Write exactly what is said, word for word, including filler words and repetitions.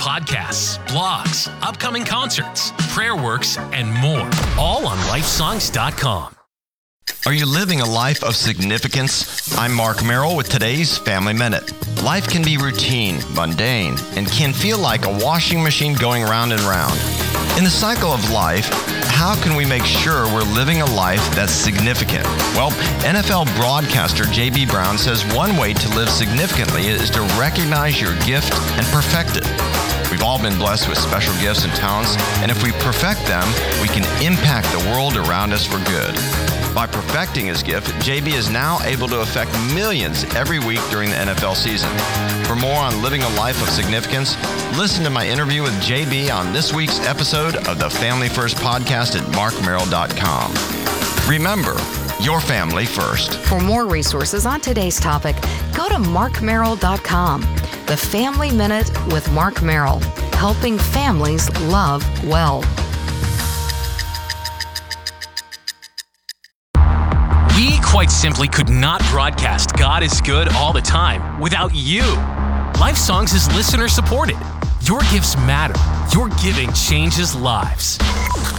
podcasts, blogs, upcoming concerts, prayer works, and more. All on life songs dot com. Are you living a life of significance? I'm Mark Merrill with today's Family Minute. Life can be routine, mundane, and can feel like a washing machine going round and round. In the cycle of life, how can we make sure we're living a life that's significant? Well, N F L broadcaster J B Brown says one way to live significantly is to recognize your gift and perfect it. We've all been blessed with special gifts and talents, and if we perfect them, we can impact the world around us for good. By perfecting his gift, J B is now able to affect millions every week during the N F L season. For more on living a life of significance, listen to my interview with J B on this week's episode of the Family First podcast at mark merrill dot com. Remember, your family first. For more resources on today's topic, go to mark merrill dot com. The Family Minute with Mark Merrill, helping families love well. We quite simply could not broadcast God is Good all the time without you. Life Songs is listener supported. Your gifts matter. Your giving changes lives.